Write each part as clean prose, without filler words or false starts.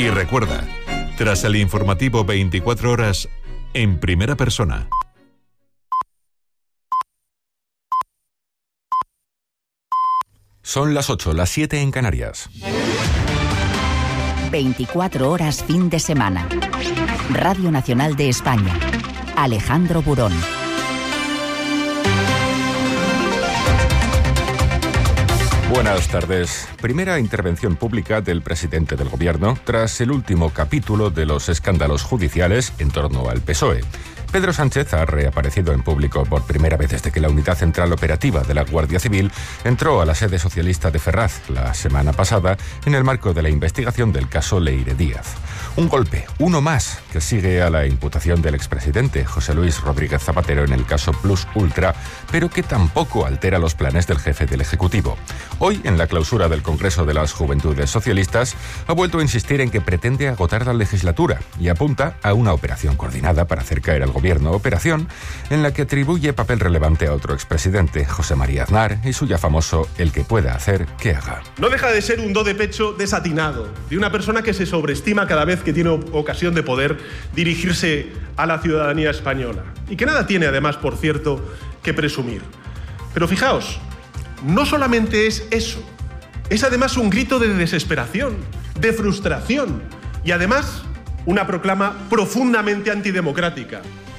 Y recuerda, tras el informativo 24 horas, en primera persona. Son las 8, las 7 en Canarias. 24 horas fin de semana. Radio Nacional de España. Alejandro Burón. Buenas tardes. Primera intervención pública del presidente del Gobierno tras el último capítulo de los escándalos judiciales en torno al PSOE. Pedro Sánchez ha reaparecido en público por primera vez desde que la Unidad Central Operativa de la Guardia Civil entró a la sede socialista de Ferraz la semana pasada en el marco de la investigación del caso Leire Díaz. Un golpe, uno más, que sigue a la imputación del expresidente José Luis Rodríguez Zapatero en el caso Plus Ultra, pero que tampoco altera los planes del jefe del Ejecutivo. Hoy, en la clausura del Congreso de las Juventudes Socialistas, ha vuelto a insistir en que pretende agotar la legislatura y apunta a una operación coordinada para hacer caer al Gobierno, operación en la que atribuye papel relevante a otro expresidente, José María Aznar, y su ya famoso "el que pueda hacer, que haga". No deja de ser un do de pecho desatinado, de una persona que se sobreestima cada vez que tiene ocasión de poder dirigirse a la ciudadanía española, y que nada tiene, además, por cierto, que presumir. Pero fijaos, no solamente es eso, es además un grito de desesperación, de frustración, y además una proclama profundamente antidemocrática.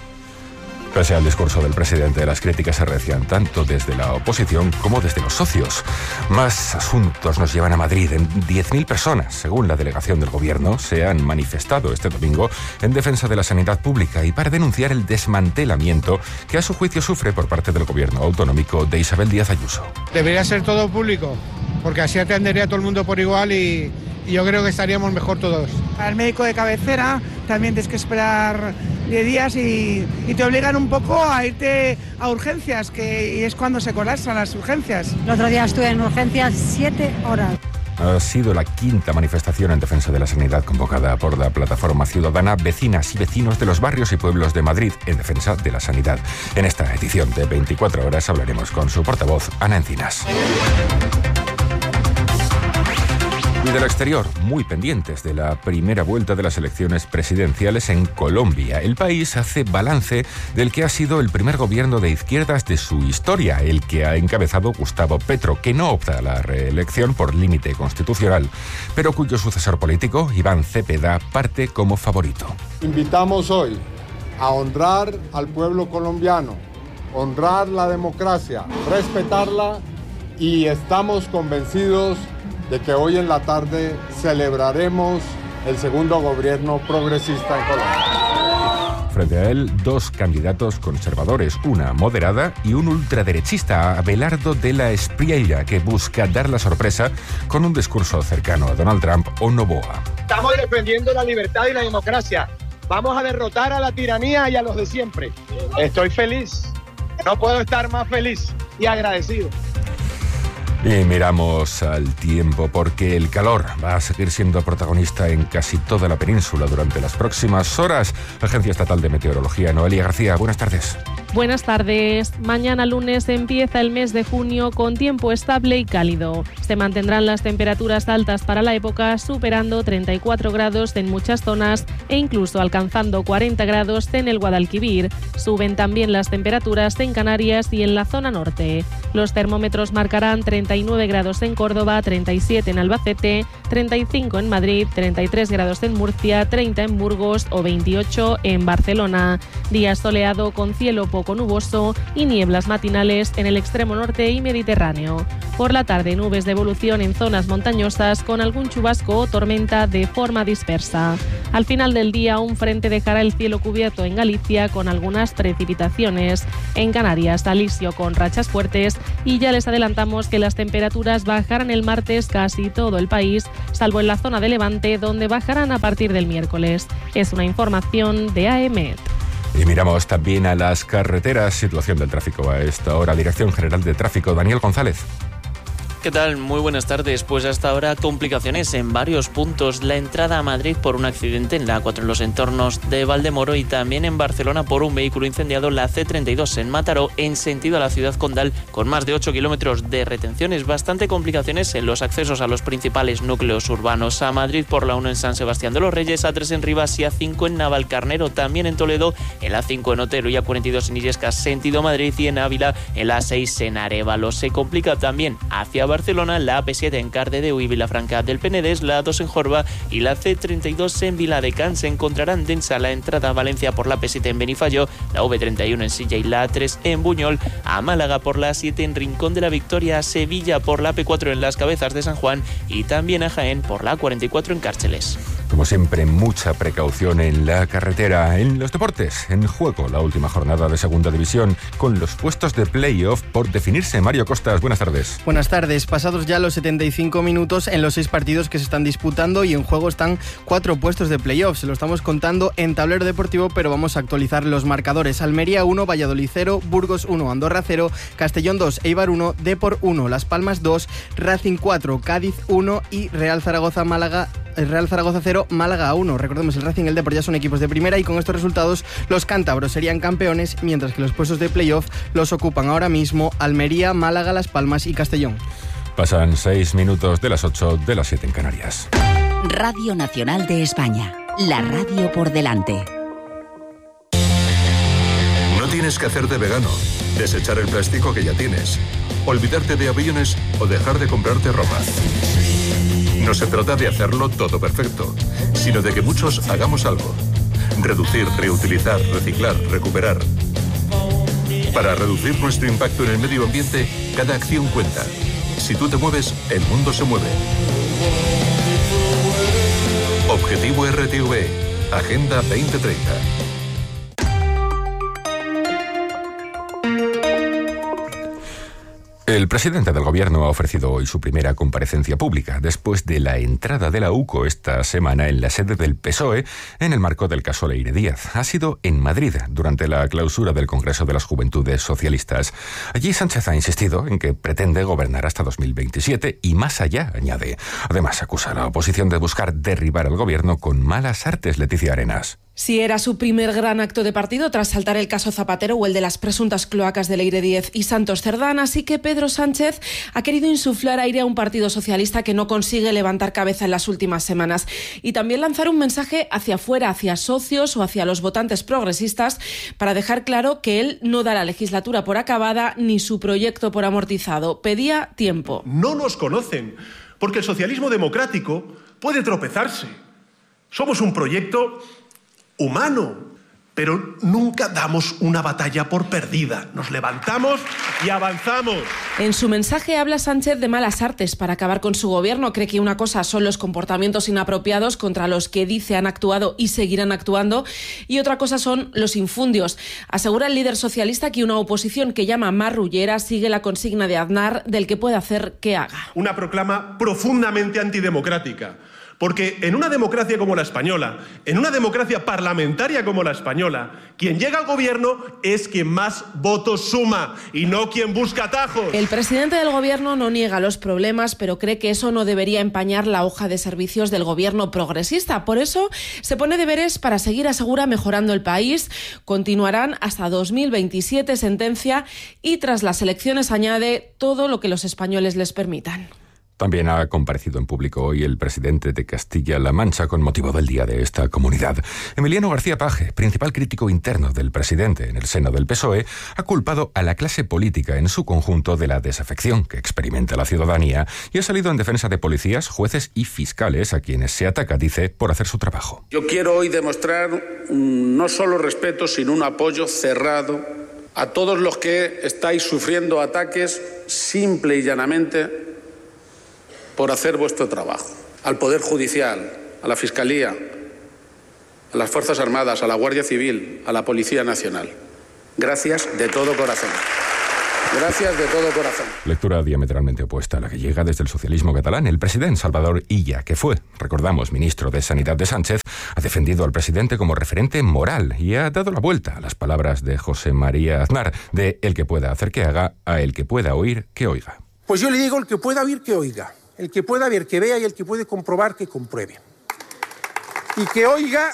Pese al discurso del presidente, las críticas se arrecian tanto desde la oposición como desde los socios. Más asuntos nos llevan a Madrid. 10.000 personas, según la delegación del Gobierno, se han manifestado este domingo en defensa de la sanidad pública y para denunciar el desmantelamiento que a su juicio sufre por parte del Gobierno autonómico de Isabel Díaz Ayuso. Debería ser todo público, porque así atendería a todo el mundo por igual y yo creo que estaríamos mejor todos. Al médico de cabecera también tienes que esperar 10 días y te obligan un poco a irte a urgencias, y es cuando se colapsan las urgencias. El otro día estuve en urgencias 7 horas. Ha sido la quinta manifestación en defensa de la sanidad convocada por la plataforma ciudadana Vecinas y Vecinos de los Barrios y Pueblos de Madrid en defensa de la sanidad. En esta edición de 24 horas hablaremos con su portavoz, Ana Encinas. Y del exterior, muy pendientes de la primera vuelta de las elecciones presidenciales en Colombia. El país hace balance del que ha sido el primer gobierno de izquierdas de su historia, el que ha encabezado Gustavo Petro, que no opta a la reelección por límite constitucional, pero cuyo sucesor político, Iván Cepeda, parte como favorito. Invitamos hoy a honrar al pueblo colombiano, honrar la democracia, respetarla, y estamos convencidos de que hoy en la tarde celebraremos el segundo gobierno progresista en Colombia. Frente a él, dos candidatos conservadores, una moderada y un ultraderechista, Abelardo de la Espriella, que busca dar la sorpresa con un discurso cercano a Donald Trump o Noboa. Estamos defendiendo la libertad y la democracia. Vamos a derrotar a la tiranía y a los de siempre. Estoy feliz. No puedo estar más feliz y agradecido. Y miramos al tiempo porque el calor va a seguir siendo protagonista en casi toda la península durante las próximas horas. Agencia Estatal de Meteorología, Noelia García, buenas tardes. Buenas tardes. Mañana lunes empieza el mes de junio con tiempo estable y cálido. Se mantendrán las temperaturas altas para la época, superando 34 grados en muchas zonas e incluso alcanzando 40 grados en el Guadalquivir. Suben también las temperaturas en Canarias y en la zona norte. Los termómetros marcarán 39 grados en Córdoba, 37 en Albacete, 35 en Madrid, 33 grados en Murcia, 30 en Burgos o 28 en Barcelona. Día soleado con cielo poco nuboso y nieblas matinales en el extremo norte y Mediterráneo. Por la tarde, nubes de evolución en zonas montañosas con algún chubasco o tormenta de forma dispersa. Al final del día, un frente dejará el cielo cubierto en Galicia con algunas precipitaciones. En Canarias, alisio con rachas fuertes, y ya les adelantamos que las temperaturas bajarán el martes casi todo el país, salvo en la zona de Levante, donde bajarán a partir del miércoles. Es una información de AEMET. Y miramos también a las carreteras. Situación del tráfico a esta hora. Dirección General de Tráfico, Daniel González. ¿Qué tal? Muy buenas tardes. Pues hasta ahora complicaciones en varios puntos. La entrada a Madrid por un accidente en la A4 en los entornos de Valdemoro y también en Barcelona por un vehículo incendiado, la C32 en Mataró en sentido a la ciudad condal con más de 8 kilómetros de retenciones. Bastante complicaciones en los accesos a los principales núcleos urbanos. A Madrid por la 1 en San Sebastián de los Reyes, A3 en Rivas y A5 en Navalcarnero. También en Toledo, el A5 en Otero y A42 en Illescas sentido Madrid y en Ávila el A6 en Arévalo. Se complica también hacia Barcelona, la AP7 en Cardedeu y Vilafranca del Penedès, la A2 en Jorba y la C32 en Viladecans. Se encontrarán densa la entrada a Valencia por la P7 en Benifallo, la V31 en Silla y la A3 en Buñol, a Málaga por la A7 en Rincón de la Victoria, a Sevilla por la P4 en Las Cabezas de San Juan y también a Jaén por la A44 en Cárceles. Como siempre, mucha precaución en la carretera. En los deportes, en juego la última jornada de Segunda División, con los puestos de playoff por definirse. Mario Costas, buenas tardes. Buenas tardes. Pasados ya los 75 minutos en los 6 partidos que se están disputando y en juego están 4 puestos de playoff. Se lo estamos contando en Tablero Deportivo, pero vamos a actualizar los marcadores. Almería 1, Valladolid 0, Burgos 1, Andorra 0, Castellón 2, Eibar 1, Depor 1, Las Palmas 2, Racing 4, Cádiz 1 y Real Zaragoza 0, Málaga 1. Recordemos, el Racing y el Depor ya son equipos de primera y con estos resultados los cántabros serían campeones, mientras que los puestos de playoff los ocupan ahora mismo Almería, Málaga, Las Palmas y Castellón. Pasan 6 minutos de las 8 de las 7 en Canarias. Radio Nacional de España, la radio por delante. No tienes que hacerte vegano, desechar el plástico que ya tienes, olvidarte de aviones o dejar de comprarte ropa. No se trata de hacerlo todo perfecto, sino de que muchos hagamos algo. Reducir, reutilizar, reciclar, recuperar. Para reducir nuestro impacto en el medio ambiente, cada acción cuenta. Si tú te mueves, el mundo se mueve. Objetivo RTV, Agenda 2030. El presidente del Gobierno ha ofrecido hoy su primera comparecencia pública después de la entrada de la UCO esta semana en la sede del PSOE en el marco del caso Leire Díaz. Ha sido en Madrid durante la clausura del Congreso de las Juventudes Socialistas. Allí Sánchez ha insistido en que pretende gobernar hasta 2027 y más allá, añade. Además, acusa a la oposición de buscar derribar al Gobierno con malas artes. Leticia Arenas. Sí, era su primer gran acto de partido tras saltar el caso Zapatero o el de las presuntas cloacas de Leire Díaz y Santos Cerdán, así que Pedro Sánchez ha querido insuflar aire a un partido socialista que no consigue levantar cabeza en las últimas semanas y también lanzar un mensaje hacia afuera, hacia socios o hacia los votantes progresistas para dejar claro que él no da la legislatura por acabada ni su proyecto por amortizado. Pedía tiempo. No nos conocen, porque el socialismo democrático puede tropezarse. Somos un proyecto humano, pero nunca damos una batalla por perdida. Nos levantamos y avanzamos. En su mensaje habla Sánchez de malas artes para acabar con su gobierno. Cree que una cosa son los comportamientos inapropiados contra los que dice han actuado y seguirán actuando, y otra cosa son los infundios. Asegura el líder socialista que una oposición que llama marrullera sigue la consigna de Aznar del que puede hacer que haga. Una proclama profundamente antidemocrática. Porque en una democracia como la española, en una democracia parlamentaria como la española, quien llega al gobierno es quien más votos suma y no quien busca atajos. El presidente del gobierno no niega los problemas, pero cree que eso no debería empañar la hoja de servicios del gobierno progresista. Por eso se pone deberes para seguir, asegura, mejorando el país. Continuarán hasta 2027, sentencia, y tras las elecciones, añade, todo lo que los españoles les permitan. También ha comparecido en público hoy el presidente de Castilla-La Mancha con motivo del día de esta comunidad. Emiliano García Paje, principal crítico interno del presidente en el seno del PSOE, ha culpado a la clase política en su conjunto de la desafección que experimenta la ciudadanía y ha salido en defensa de policías, jueces y fiscales a quienes se ataca, dice, por hacer su trabajo. Yo quiero hoy demostrar no solo respeto, sino un apoyo cerrado a todos los que estáis sufriendo ataques simple y llanamente por hacer vuestro trabajo. Al Poder Judicial, a la Fiscalía, a las Fuerzas Armadas, a la Guardia Civil, a la Policía Nacional. Gracias de todo corazón. Gracias de todo corazón. Lectura diametralmente opuesta a la que llega desde el socialismo catalán. El presidente Salvador Illa, que fue, recordamos, ministro de Sanidad de Sánchez, ha defendido al presidente como referente moral y ha dado la vuelta a las palabras de José María Aznar, de el que pueda hacer que haga a el que pueda oír que oiga. Pues yo le digo, el que pueda oír, que oiga. El que pueda ver, que vea, y el que puede comprobar, que compruebe. Y que oiga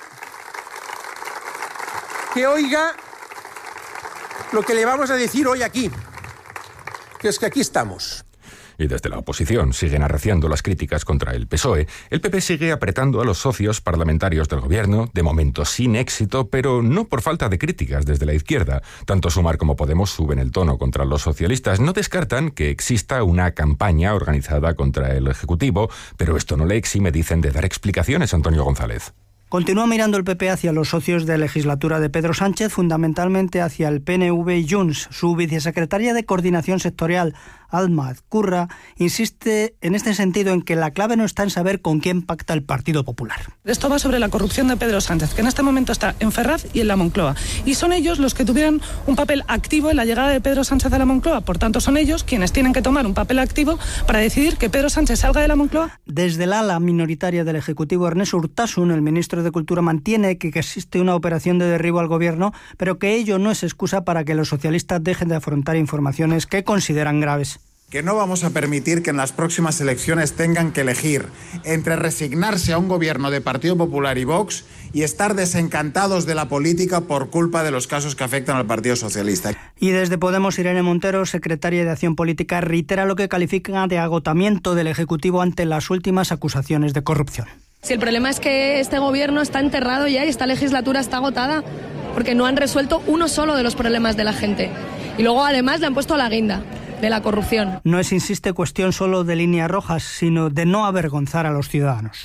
lo que le vamos a decir hoy aquí, que es que aquí estamos. Y desde la oposición siguen arreciando las críticas contra el PSOE. El PP sigue apretando a los socios parlamentarios del gobierno, de momento sin éxito, pero no por falta de críticas desde la izquierda. Tanto Sumar como Podemos suben el tono contra los socialistas. No descartan que exista una campaña organizada contra el Ejecutivo, pero esto no le exime, dicen, de dar explicaciones, Antonio González. Continúa mirando el PP hacia los socios de legislatura de Pedro Sánchez, fundamentalmente hacia el PNV y Junts. Su vicesecretaria de Coordinación Sectorial, Alma Azcurra, insiste en este sentido en que la clave no está en saber con quién pacta el Partido Popular. Esto va sobre la corrupción de Pedro Sánchez, que en este momento está en Ferraz y en la Moncloa. Y son ellos los que tuvieron un papel activo en la llegada de Pedro Sánchez a la Moncloa. Por tanto, son ellos quienes tienen que tomar un papel activo para decidir que Pedro Sánchez salga de la Moncloa. Desde el ala minoritaria del Ejecutivo, Ernest Urtasun, el ministro de Cultura, mantiene que existe una operación de derribo al gobierno, pero que ello no es excusa para que los socialistas dejen de afrontar informaciones que consideran graves. Que no vamos a permitir que en las próximas elecciones tengan que elegir entre resignarse a un gobierno de Partido Popular y Vox y estar desencantados de la política por culpa de los casos que afectan al Partido Socialista. Y desde Podemos, Irene Montero, secretaria de Acción Política, reitera lo que califica de agotamiento del Ejecutivo ante las últimas acusaciones de corrupción. Si el problema es que este gobierno está enterrado ya y esta legislatura está agotada, porque no han resuelto uno solo de los problemas de la gente. Y luego además le han puesto la guinda de la corrupción. No es, insiste, cuestión solo de líneas rojas, sino de no avergonzar a los ciudadanos.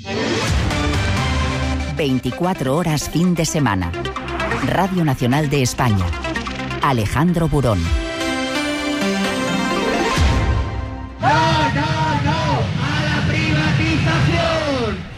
24 horas fin de semana. Radio Nacional de España. Alejandro Burón. ¡No, no, no! ¡A la privatización!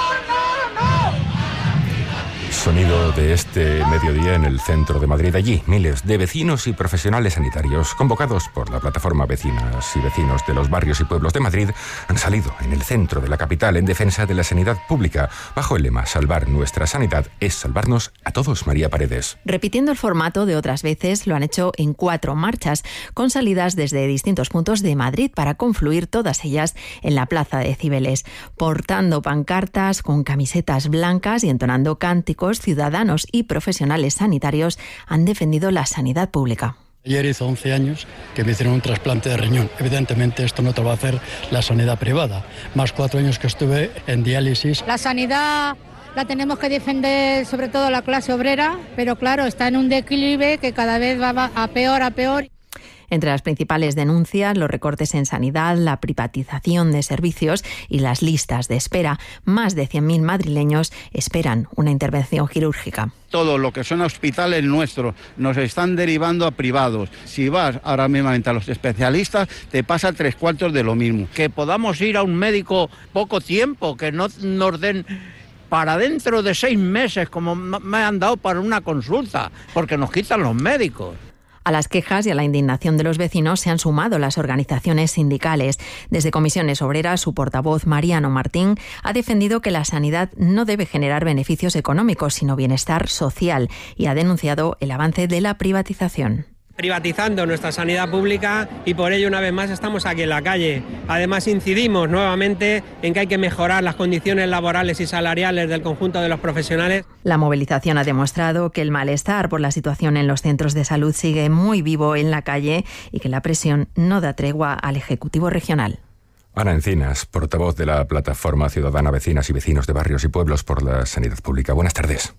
Sonido de este mediodía en el centro de Madrid. Allí, miles de vecinos y profesionales sanitarios convocados por la plataforma Vecinas y Vecinos de los barrios y pueblos de Madrid han salido en el centro de la capital en defensa de la sanidad pública, bajo el lema "Salvar nuestra sanidad es salvarnos a todos". María Paredes. Repitiendo el formato de otras veces, lo han hecho en 4 marchas, con salidas desde distintos puntos de Madrid para confluir todas ellas en la Plaza de Cibeles, portando pancartas con camisetas blancas y entonando cánticos. Ciudadanos y profesionales sanitarios han defendido la sanidad pública. Ayer hizo 11 años que me hicieron un trasplante de riñón. Evidentemente esto no te lo va a hacer la sanidad privada. Más 4 años que estuve en diálisis. La sanidad la tenemos que defender, sobre todo la clase obrera, pero claro, está en un declive que cada vez va a peor, a peor. Entre las principales denuncias, los recortes en sanidad, la privatización de servicios y las listas de espera. Más de 100.000 madrileños esperan una intervención quirúrgica. Todo lo que son hospitales nuestros nos están derivando a privados. Si vas ahora mismamente a los especialistas, te pasa 3/4 de lo mismo. Que podamos ir a un médico poco tiempo, que no nos den para dentro de 6 meses, como me han dado para una consulta, porque nos quitan los médicos. A las quejas y a la indignación de los vecinos se han sumado las organizaciones sindicales. Desde Comisiones Obreras, su portavoz Mariano Martín ha defendido que la sanidad no debe generar beneficios económicos, sino bienestar social, y ha denunciado el avance de la privatización. Privatizando nuestra sanidad pública, y por ello una vez más estamos aquí en la calle. Además incidimos nuevamente en que hay que mejorar las condiciones laborales y salariales del conjunto de los profesionales. La movilización ha demostrado que el malestar por la situación en los centros de salud sigue muy vivo en la calle y que la presión no da tregua al Ejecutivo regional. Ana Encinas, portavoz de la plataforma ciudadana Vecinas y Vecinos de Barrios y Pueblos por la Sanidad Pública. Buenas tardes.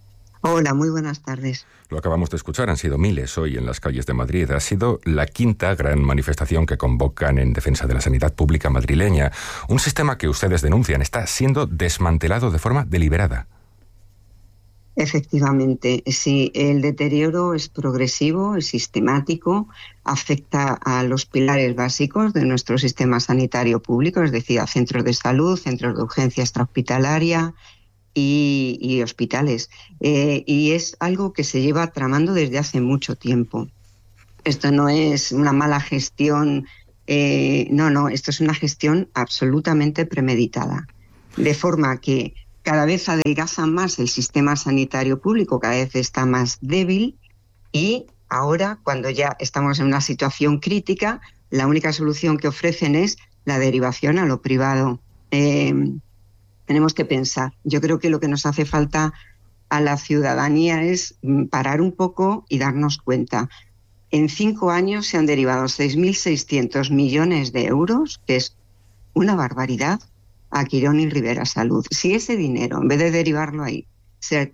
Hola, muy buenas tardes. Lo acabamos de escuchar, han sido miles hoy en las calles de Madrid. Ha sido la 5ª gran manifestación que convocan en defensa de la sanidad pública madrileña. Un sistema que ustedes denuncian está siendo desmantelado de forma deliberada. Efectivamente, sí, el deterioro es progresivo, es sistemático, afecta a los pilares básicos de nuestro sistema sanitario público, es decir, a centros de salud, centros de urgencia extrahospitalaria y hospitales. Y es algo que se lleva tramando desde hace mucho tiempo. Esto no es una mala gestión, no, esto es una gestión absolutamente premeditada. De forma que cada vez adelgaza más el sistema sanitario público, cada vez está más débil, y ahora, cuando ya estamos en una situación crítica, la única solución que ofrecen es la derivación a lo privado. Tenemos que pensar. Yo creo que lo que nos hace falta a la ciudadanía es parar un poco y darnos cuenta. En 5 años se han derivado 6.600 millones de euros, que es una barbaridad, a Quirón y Rivera Salud. Si ese dinero, en vez de derivarlo ahí, se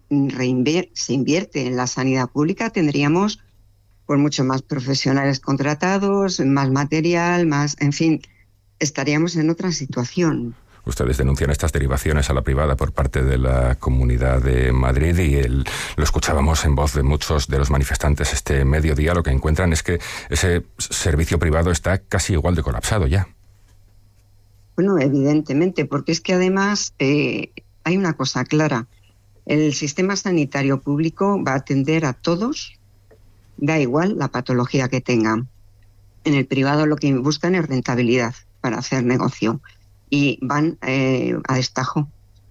invierte en la sanidad pública, tendríamos pues mucho más profesionales contratados, más material, más, en fin, estaríamos en otra situación. Ustedes denuncian estas derivaciones a la privada por parte de la Comunidad de Madrid y lo escuchábamos en voz de muchos de los manifestantes este mediodía. Lo que encuentran es que ese servicio privado está casi igual de colapsado ya. Bueno, evidentemente, porque es que además hay una cosa clara. El sistema sanitario público va a atender a todos, da igual la patología que tengan. En el privado lo que buscan es rentabilidad para hacer negocio. Y van a destajo.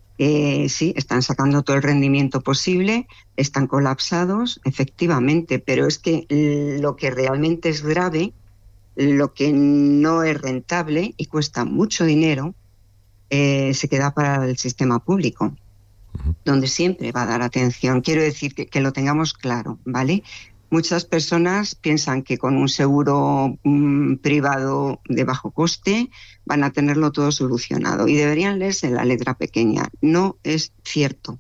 Sí, están sacando todo el rendimiento posible, están colapsados, efectivamente, pero es que lo que realmente es grave, lo que no es rentable y cuesta mucho dinero, se queda para el sistema público, donde siempre va a dar atención. Quiero decir que lo tengamos claro, ¿vale? Muchas personas piensan que con un seguro privado de bajo coste van a tenerlo todo solucionado y deberían leerse la letra pequeña. No es cierto.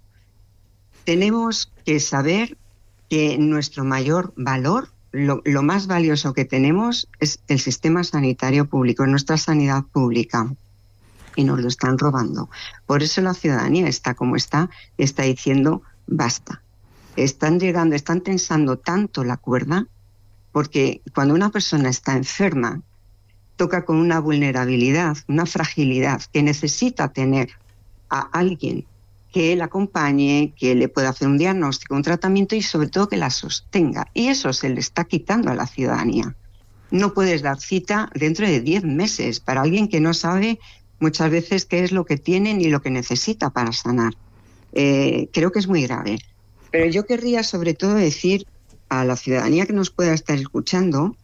Tenemos que saber que nuestro mayor valor, lo más valioso que tenemos es el sistema sanitario público, nuestra sanidad pública. Y nos lo están robando. Por eso la ciudadanía está como está diciendo basta. Están tensando tanto la cuerda, porque cuando una persona está enferma, toca con una vulnerabilidad, una fragilidad, que necesita tener a alguien que la acompañe, que le pueda hacer un diagnóstico, un tratamiento y sobre todo que la sostenga. Y eso se le está quitando a la ciudadanía. No puedes dar cita dentro de 10 meses para alguien que no sabe muchas veces qué es lo que tiene ni lo que necesita para sanar. Creo que es muy grave. Pero yo querría sobre todo decir a la ciudadanía que nos pueda estar escuchando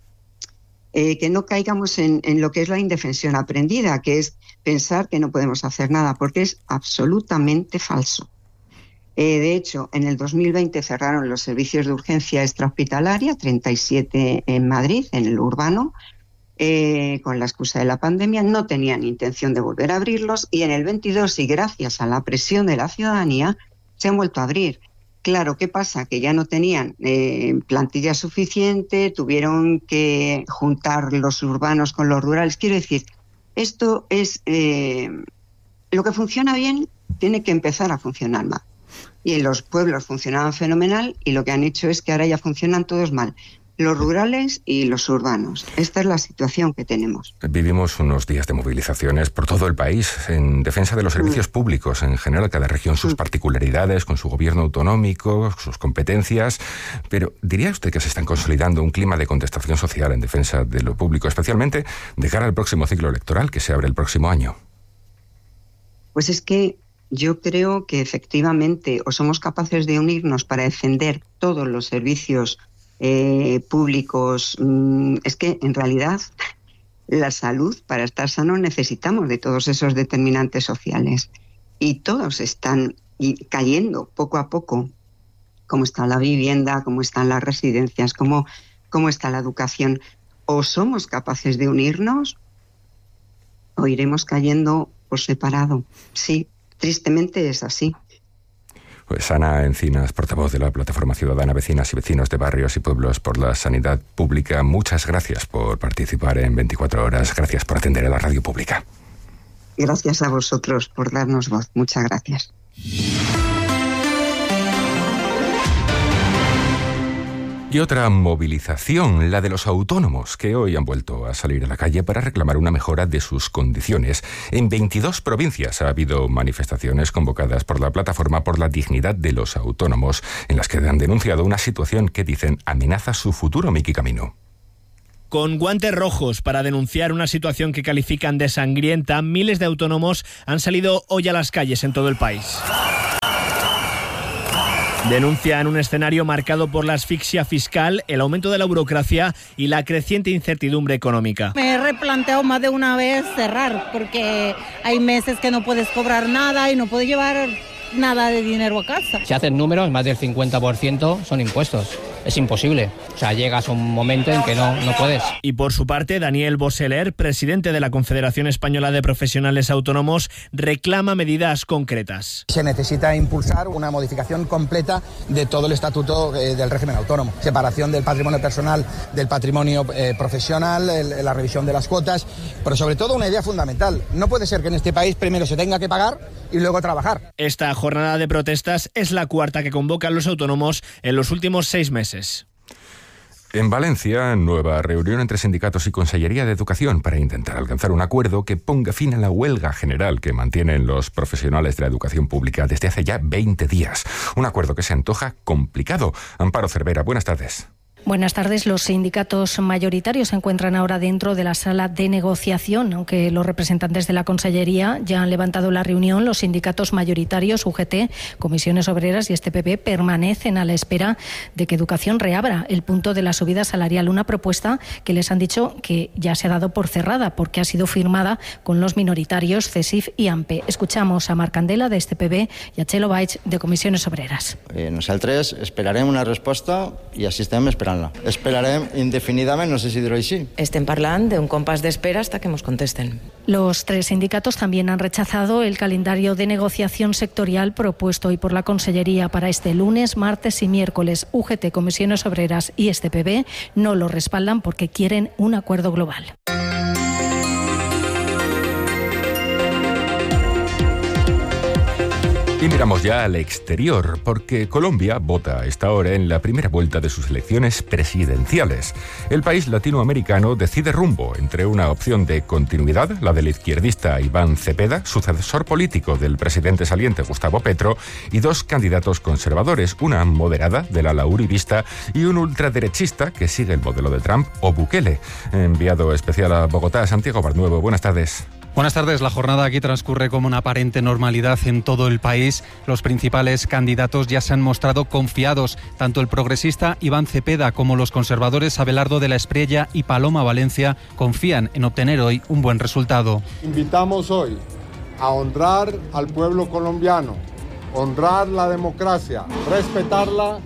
que no caigamos en lo que es la indefensión aprendida, que es pensar que no podemos hacer nada, porque es absolutamente falso. De hecho, en el 2020 cerraron los servicios de urgencia extrahospitalaria, 37 en Madrid, en el urbano, con la excusa de la pandemia. No tenían intención de volver a abrirlos y en el 22, y gracias a la presión de la ciudadanía, se han vuelto a abrir. Claro, ¿qué pasa? Que ya no tenían plantilla suficiente, tuvieron que juntar los urbanos con los rurales. Quiero decir, esto es lo que funciona bien, tiene que empezar a funcionar mal. Y en los pueblos funcionaban fenomenal y lo que han hecho es que ahora ya funcionan todos mal. Los rurales y los urbanos. Esta es la situación que tenemos. Vivimos unos días de movilizaciones por todo el país en defensa de los servicios públicos. En general, cada región sus particularidades, con su gobierno autonómico, sus competencias. Pero ¿diría usted que se están consolidando un clima de contestación social en defensa de lo público, especialmente de cara al próximo ciclo electoral que se abre el próximo año? Pues es que yo creo que efectivamente o somos capaces de unirnos para defender todos los servicios públicos. Es que en realidad la salud, para estar sano, necesitamos de todos esos determinantes sociales y todos están cayendo poco a poco. Cómo está la vivienda, cómo están las residencias, cómo está la educación. O somos capaces de unirnos o iremos cayendo por separado. Sí, tristemente es así. Pues Ana Encinas, portavoz de la Plataforma Ciudadana Vecinas y Vecinos de Barrios y Pueblos por la Sanidad Pública, muchas gracias por participar en 24 horas. Gracias por atender a la radio pública. Gracias a vosotros por darnos voz. Muchas gracias. Y otra movilización, la de los autónomos, que hoy han vuelto a salir a la calle para reclamar una mejora de sus condiciones. En 22 provincias ha habido manifestaciones convocadas por la Plataforma por la Dignidad de los Autónomos, en las que han denunciado una situación que dicen amenaza su futuro. Miki Camino. Con guantes rojos para denunciar una situación que califican de sangrienta, miles de autónomos han salido hoy a las calles en todo el país. Denuncian un escenario marcado por la asfixia fiscal, el aumento de la burocracia y la creciente incertidumbre económica. Me he replanteado más de una vez cerrar, porque hay meses que no puedes cobrar nada y no puedes llevar nada de dinero a casa. Si haces números, más del 50% son impuestos. Es imposible. O sea, llegas a un momento en que no puedes. Y por su parte, Daniel Boseler, presidente de la Confederación Española de Profesionales Autónomos, reclama medidas concretas. Se necesita impulsar una modificación completa de todo el estatuto del régimen autónomo. Separación del patrimonio personal del patrimonio profesional, la revisión de las cuotas, pero sobre todo una idea fundamental. No puede ser que en este país primero se tenga que pagar y luego trabajar. Esta jornada de protestas es la cuarta que convocan los autónomos en los últimos 6 meses. En Valencia, nueva reunión entre sindicatos y Consellería de Educación para intentar alcanzar un acuerdo que ponga fin a la huelga general que mantienen los profesionales de la educación pública desde hace ya 20 días. Un acuerdo que se antoja complicado. Amparo Cervera, buenas tardes. Buenas tardes. Los sindicatos mayoritarios se encuentran ahora dentro de la sala de negociación, aunque los representantes de la Consellería ya han levantado la reunión. Los sindicatos mayoritarios, UGT, Comisiones Obreras y PP, permanecen a la espera de que Educación reabra el punto de la subida salarial, una propuesta que les han dicho que ya se ha dado por cerrada porque ha sido firmada con los minoritarios CESIF y AMPE. Escuchamos a Marc Candela de PP y a Txelo Baix de Comisiones Obreras. Nosaltres esperarem una resposta i així estem esperant. Esperarem indefinidament, no sé si dir-ho així. Estem parlant d'un compàs d'espera hasta que nos contesten. Los 3 sindicatos también han rechazado el calendario de negociación sectorial propuesto hoy por la Consellería para este lunes, martes y miércoles. UGT, Comisiones Obreras y PP no lo respaldan porque quieren un acuerdo global. Y miramos ya al exterior, porque Colombia vota a esta hora en la primera vuelta de sus elecciones presidenciales. El país latinoamericano decide rumbo entre una opción de continuidad, la del izquierdista Iván Cepeda, sucesor político del presidente saliente Gustavo Petro, y 2 candidatos conservadores, una moderada del ala uribista y un ultraderechista que sigue el modelo de Trump o Bukele. Enviado especial a Bogotá, Santiago Barnuevo, buenas tardes. Buenas tardes. La jornada aquí transcurre como una aparente normalidad en todo el país. Los principales candidatos ya se han mostrado confiados. Tanto el progresista Iván Cepeda como los conservadores Abelardo de la Espriella y Paloma Valencia confían en obtener hoy un buen resultado. Invitamos hoy a honrar al pueblo colombiano, honrar la democracia, respetarla,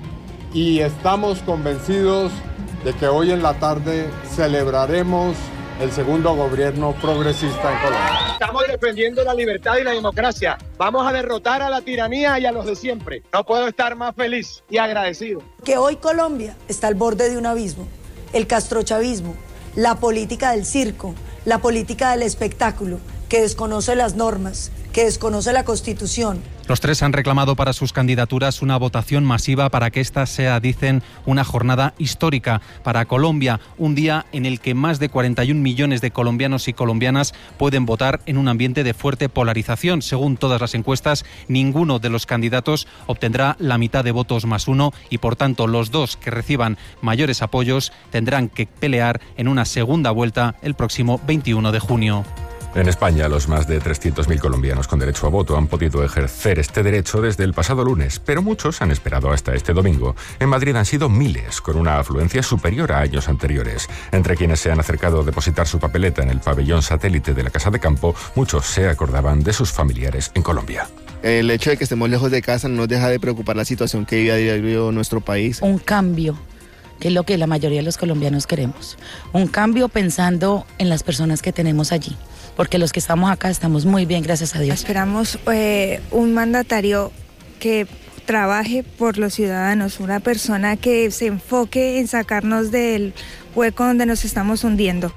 y estamos convencidos de que hoy en la tarde celebraremos el segundo gobierno progresista en Colombia. Estamos defendiendo la libertad y la democracia. Vamos a derrotar a la tiranía y a los de siempre. No puedo estar más feliz y agradecido. Que hoy Colombia está al borde de un abismo. El castrochavismo, la política del circo, la política del espectáculo, que desconoce las normas, que desconoce la Constitución. Los 3 han reclamado para sus candidaturas una votación masiva para que esta sea, dicen, una jornada histórica para Colombia, un día en el que más de 41 millones de colombianos y colombianas pueden votar en un ambiente de fuerte polarización. Según todas las encuestas, ninguno de los candidatos obtendrá la mitad de votos más 1 y, por tanto, los 2 que reciban mayores apoyos tendrán que pelear en una segunda vuelta el próximo 21 de junio. En España, los más de 300.000 colombianos con derecho a voto han podido ejercer este derecho desde el pasado lunes, pero muchos han esperado hasta este domingo. En Madrid han sido miles, con una afluencia superior a años anteriores. Entre quienes se han acercado a depositar su papeleta en el pabellón satélite de la Casa de Campo, muchos se acordaban de sus familiares en Colombia. El hecho de que estemos lejos de casa no nos deja de preocupar la situación que vive a diario nuestro país. Un cambio, que es lo que la mayoría de los colombianos queremos. Un cambio pensando en las personas que tenemos allí. Porque los que estamos acá estamos muy bien, gracias a Dios. Esperamos un mandatario que trabaje por los ciudadanos, una persona que se enfoque en sacarnos del hueco donde nos estamos hundiendo.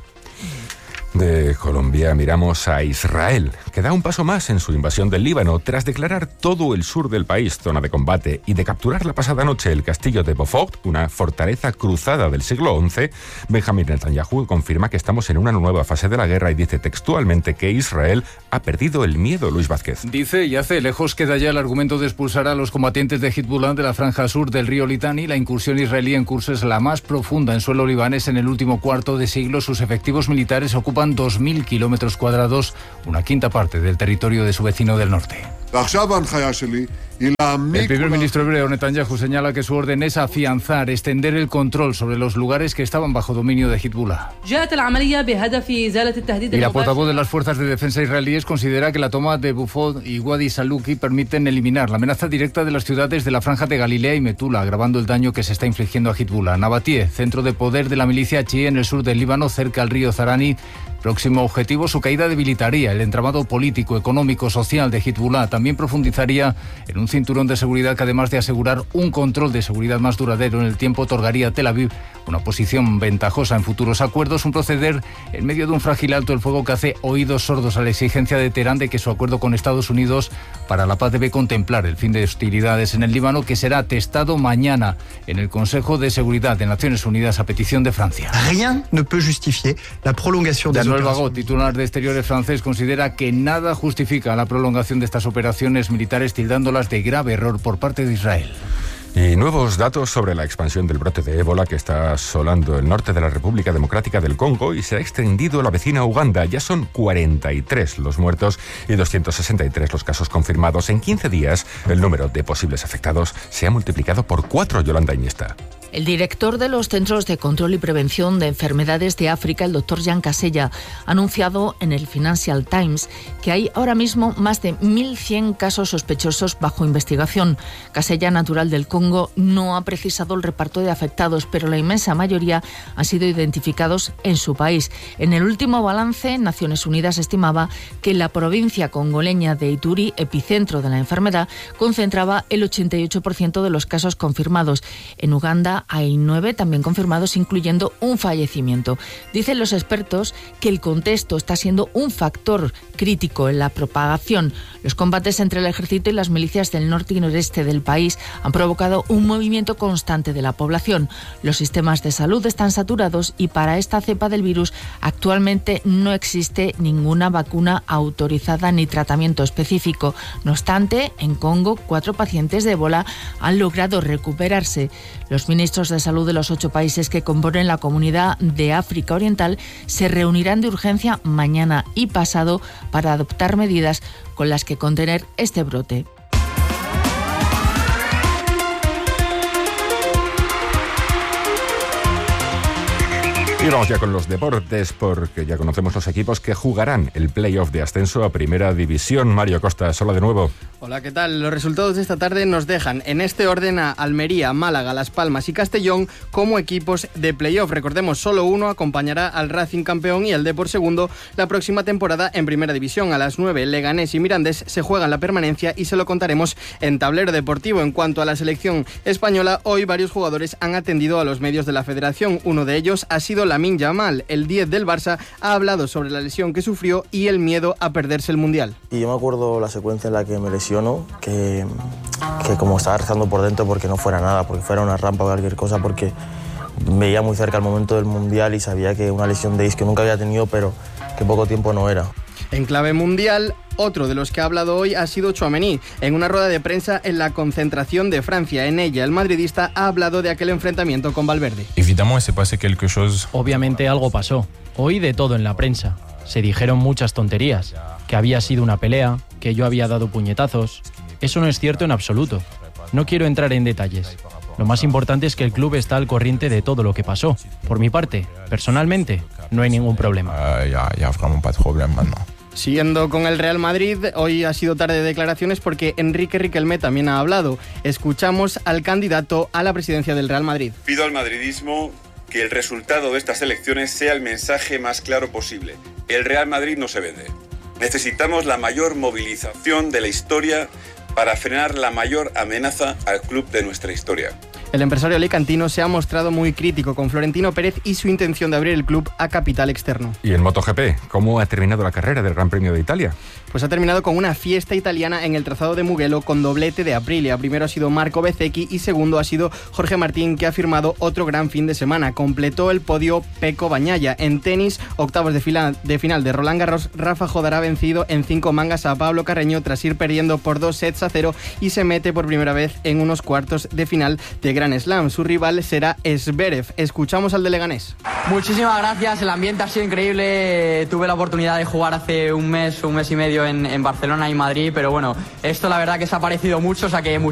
De Colombia miramos a Israel, que da un paso más en su invasión del Líbano tras declarar todo el sur del país zona de combate y de capturar la pasada noche el castillo de Beaufort, una fortaleza cruzada del siglo XI. Benjamin Netanyahu confirma que estamos en una nueva fase de la guerra y dice textualmente que Israel ha perdido el miedo. Luis Vázquez. Dice y hace, lejos queda ya el argumento de expulsar a los combatientes de Hezbollah de la franja sur del río Litani. La incursión israelí en curso es la más profunda en suelo libanés en el último cuarto de siglo. Sus efectivos militares ocupan 2.000 kilómetros cuadrados, una quinta parte del territorio de su vecino del norte. El primer ministro hebreo Netanyahu señala que su orden es afianzar, extender el control sobre los lugares que estaban bajo dominio de Hezbollah. Y la portavoz de las fuerzas de defensa israelíes considera que la toma de Bufod y Wadi Saluki permiten eliminar la amenaza directa de las ciudades de la Franja de Galilea y Metula, agravando el daño que se está infligiendo a Hezbollah. Nabatie, centro de poder de la milicia chií en el sur del Líbano, cerca al río Zarani. Próximo objetivo, su caída debilitaría el entramado político, económico, social de Hezbollah. También profundizaría en un cinturón de seguridad que, además de asegurar un control de seguridad más duradero en el tiempo, otorgaría a Tel Aviv una posición ventajosa en futuros acuerdos, un proceder en medio de un frágil alto el fuego que hace oídos sordos a la exigencia de Teherán de que su acuerdo con Estados Unidos para la paz debe contemplar el fin de hostilidades en el Líbano, que será testado mañana en el Consejo de Seguridad de Naciones Unidas a petición de Francia. Rien ne peut justifier la prolongation des Manuel Bagó, titular de Exteriores francés, considera que nada justifica la prolongación de estas operaciones militares, tildándolas de grave error por parte de Israel. Y nuevos datos sobre la expansión del brote de ébola que está asolando el norte de la República Democrática del Congo y se ha extendido a la vecina Uganda. Ya son 43 los muertos y 263 los casos confirmados. En 15 días, el número de posibles afectados se ha multiplicado por 4. Yolanda Iniesta. El director de los Centros de Control y Prevención de Enfermedades de África, el doctor Jan Kaseya, ha anunciado en el Financial Times que hay ahora mismo más de 1.100 casos sospechosos bajo investigación. Kaseya, natural del Congo, no ha precisado el reparto de afectados, pero la inmensa mayoría han sido identificados en su país. En el último balance, Naciones Unidas estimaba que la provincia congoleña de Ituri, epicentro de la enfermedad, concentraba el 88% de los casos confirmados. En Uganda hay 9 también confirmados, incluyendo un fallecimiento. Dicen los expertos que el contexto está siendo un factor crítico en la propagación. Los combates entre el ejército y las milicias del norte y noreste del país han provocado un movimiento constante de la población. Los sistemas de salud están saturados y para esta cepa del virus actualmente no existe ninguna vacuna autorizada ni tratamiento específico. No obstante, en Congo, 4 pacientes de ébola han logrado recuperarse. Los ministros de salud de los 8 países que componen la Comunidad de África Oriental se reunirán de urgencia mañana y pasado para adoptar medidas con las que contener este brote. Y vamos ya con los deportes, porque ya conocemos los equipos que jugarán el playoff de ascenso a Primera División. Mario Costa, hola de nuevo. Hola, ¿qué tal? Los resultados de esta tarde nos dejan en este orden a Almería, Málaga, Las Palmas y Castellón como equipos de playoff. Recordemos, solo uno acompañará al Racing campeón y al Depor segundo la próxima temporada en Primera División. A las 9, Leganés y Mirandés se juegan la permanencia y se lo contaremos en Tablero Deportivo. En cuanto a la selección española, hoy varios jugadores han atendido a los medios de la federación. Uno de ellos ha sido Lamine Yamal. El 10 del Barça ha hablado sobre la lesión que sufrió y el miedo a perderse el Mundial. Y yo me acuerdo la secuencia en la que me lesiono, que como estaba rezando por dentro porque no fuera nada, porque fuera una rampa o cualquier cosa, porque veía muy cerca el momento del Mundial y sabía que una lesión de que nunca había tenido, pero que poco tiempo no era. En clave mundial, otro de los que ha hablado hoy ha sido Tchouaméni. En una rueda de prensa en la concentración de Francia, en ella el madridista ha hablado de aquel enfrentamiento con Valverde. Obviamente algo pasó. Oí de todo en la prensa. Se dijeron muchas tonterías. Que había sido una pelea, que yo había dado puñetazos. Eso no es cierto en absoluto. No quiero entrar en detalles. Lo más importante es que el club está al corriente de todo lo que pasó. Por mi parte, personalmente, no hay ningún problema. Siguiendo con el Real Madrid, hoy ha sido tarde de declaraciones porque Enrique Riquelme también ha hablado. Escuchamos al candidato a la presidencia del Real Madrid. Pido al madridismo que el resultado de estas elecciones sea el mensaje más claro posible. El Real Madrid no se vende. Necesitamos la mayor movilización de la historia para frenar la mayor amenaza al club de nuestra historia. El empresario alicantino se ha mostrado muy crítico con Florentino Pérez y su intención de abrir el club a capital externo. ¿Y en MotoGP? ¿Cómo ha terminado la carrera del Gran Premio de Italia? Pues ha terminado con una fiesta italiana en el trazado de Mugello con doblete de Aprilia. Primero ha sido Marco Bezzecchi y segundo ha sido Jorge Martín, que ha firmado otro gran fin de semana. Completó el podio Pecco Bagnaia. En tenis, octavos de final de Roland Garros, Rafa Nadal ha vencido en 5 mangas a Pablo Carreño tras ir perdiendo por 2 sets a 0 y se mete por primera vez en unos cuartos de final de Grand Slam. Su rival será Zverev. Escuchamos al de Leganés. Muchísimas gracias, el ambiente ha sido increíble. Tuve la oportunidad de jugar hace un mes y medio en Barcelona y Madrid, pero bueno, esto la verdad que se ha parecido mucho, o sea que